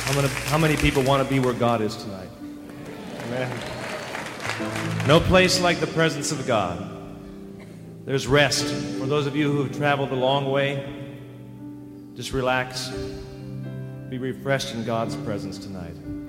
How many people want to be where God is tonight? Amen. No place like the presence of God. There's rest. For those of you who have traveled a long way, just relax. Be refreshed in God's presence tonight.